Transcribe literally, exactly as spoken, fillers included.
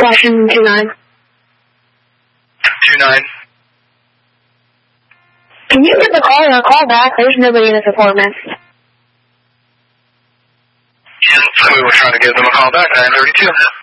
Washington two nine. two nine. Can you give the caller a call back? There's nobody in this apartment. Yes, we were trying to give them a call back, nine thirty-two.